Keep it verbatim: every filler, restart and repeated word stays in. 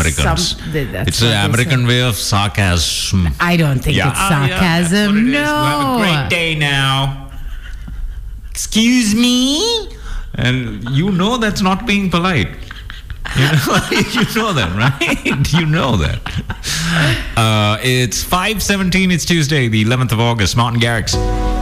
Americans. Some, that's it's an what they American say. way of sarcasm. I don't think Yeah. it's Ah, yeah, that's sarcasm. what it is. no. You have a great day now. Excuse me? And you know that's not being polite. You know, you know that, right? You know that. Uh, it's five seventeen. It's Tuesday, the eleventh of August. Martin Garrix.